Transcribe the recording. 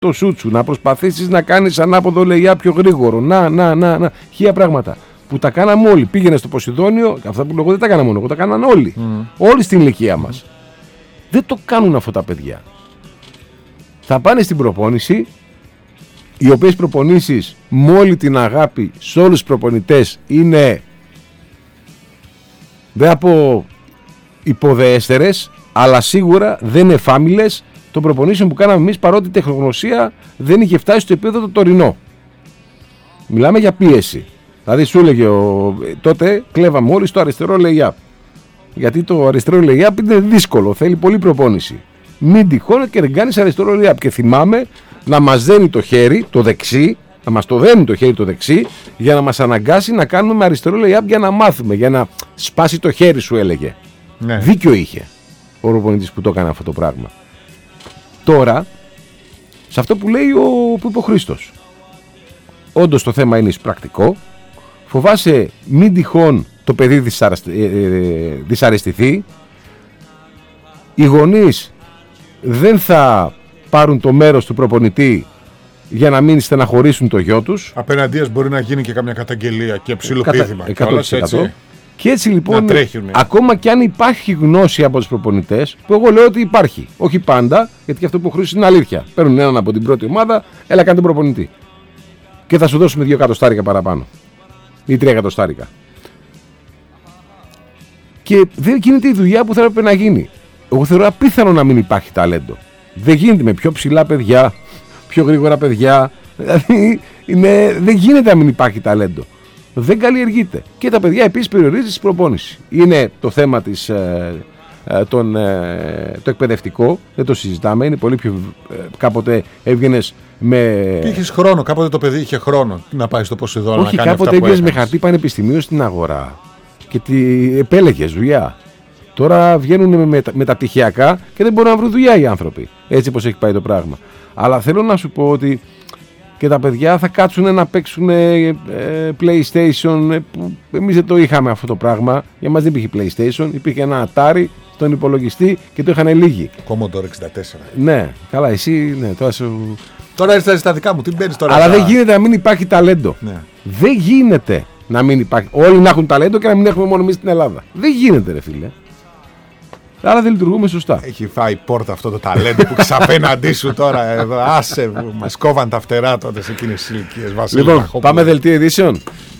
το σούτ σου, να προσπαθήσεις να κάνεις ανάποδο λεϊά πιο γρήγορο. Να. Χίλια πράγματα. Που τα κάναμε όλοι. Πήγαινε στο Ποσειδόνιο, αυτά που λέω δεν τα κάναμε μόνο εγώ, τα κάναν όλοι. Όλοι στην ηλικία μας. Δεν το κάνουν αυτά τα παιδιά. Θα πάνε στην προπόνηση, οι οποίες προπονήσεις με όλη την αγάπη σε όλους τους προπονητές είναι, δεν θα πω υποδεέστερες, αλλά σίγουρα δεν είναι φάμιλες των προπονήσεων που κάναμε εμείς, παρότι η τεχνογνωσία δεν είχε φτάσει στο επίπεδο το τωρινό. Μιλάμε για πίεση. Δηλαδή σου έλεγε τότε κλέβαμε όλοι στο αριστερό lay-up. Γιατί το αριστερό lay-up είναι δύσκολο, θέλει πολλή προπόνηση. Μην τυχόν και δεν κάνεις αριστερό lay-up. Και θυμάμαι να μας δένει το χέρι, το δεξί, να μας το δένει το χέρι το δεξί, για να μας αναγκάσει να κάνουμε με αριστερό lay-up για να μάθουμε, για να σπάσει το χέρι σου, έλεγε. Ναι. Δίκιο είχε ο προπονητής που το έκανε αυτό το πράγμα. Τώρα, σε αυτό που λέει που είπε ο Χρήστος, όντως το θέμα είναι εισπρακτικό. Φοβάσαι μην τυχόν το παιδί δυσαρεστηθεί. Οι γονείς δεν θα πάρουν το μέρος του προπονητή για να μην στεναχωρήσουν το γιο τους. Απέναντίας μπορεί να γίνει και καμιά καταγγελία και ψιλοπίδημα. 100%. Και έτσι λοιπόν, ακόμα και αν υπάρχει γνώση από τους προπονητές, που εγώ λέω ότι υπάρχει, όχι πάντα, γιατί και αυτό που χρήσουν είναι αλήθεια. Παίρνουν έναν από την πρώτη ομάδα, έλα κάντε προπονητή. Και θα σου δώσουμε 2 εκατοστάρικα παραπάνω. Ή 3 εκατοστάρικα. Και δεν γίνεται η δουλειά που θα έπρεπε να γίνει. Εγώ θεωρώ απίθανο να μην υπάρχει ταλέντο. Δεν γίνεται με πιο ψηλά παιδιά, πιο γρήγορα παιδιά. Δηλαδή δεν γίνεται να μην υπάρχει ταλέντο. Δεν καλλιεργείται. Και τα παιδιά επίσης περιορίζονται στην προπόνηση. Είναι το θέμα το εκπαιδευτικό, δεν το συζητάμε. Είναι πολύ πιο. Κάποτε έβγαινες με. Είχες χρόνο, κάποτε το παιδί είχε χρόνο να πάει στο Ποσειδόνιο. Όχι, να κάνει κάποτε έβγαινες με χαρτί πανεπιστημίου στην αγορά και επέλεγες δουλειά. Τώρα βγαίνουν με τα πτυχιακά και δεν μπορούν να βρουν δουλειά οι άνθρωποι. Έτσι όπως έχει πάει το πράγμα. Αλλά θέλω να σου πω ότι και τα παιδιά θα κάτσουν να παίξουν PlayStation. Που εμείς δεν το είχαμε αυτό το πράγμα. Για μας δεν υπήρχε PlayStation, υπήρχε ένα Atari στον υπολογιστή και το είχαν λίγοι. Commodore 64. Ναι, καλά, εσύ. Ναι, τώρα ήρθα στα δικά μου, τι μπαίνεις τώρα. Αλλά δεν γίνεται να μην υπάρχει ταλέντο. Ναι. Δεν γίνεται να μην υπάρχει. Όλοι να έχουν ταλέντο και να μην έχουμε μόνο εμείς στην Ελλάδα. Δεν γίνεται, ρε φίλε. Άρα δεν λειτουργούμε σωστά. Έχει φάει πόρτα αυτό το ταλέντο που ξαπέναντί σου τώρα εδώ. Άσε, μας κόβαν τα φτερά τότε σε εκείνες τις ηλικίες. Λοιπόν, πάμε δελτίο ειδήσεων.